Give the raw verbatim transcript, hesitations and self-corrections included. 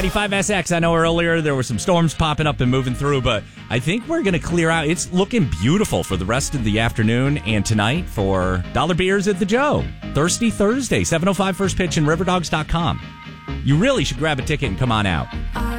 ninety-five S X. I know earlier there were some storms popping up and moving through, but I think we're going to clear out. It's looking beautiful for the rest of the afternoon and tonight for Dollar Beers at the Joe. Thirsty Thursday, seven oh five First Pitch and River Dogs dot com. You really should grab a ticket and come on out.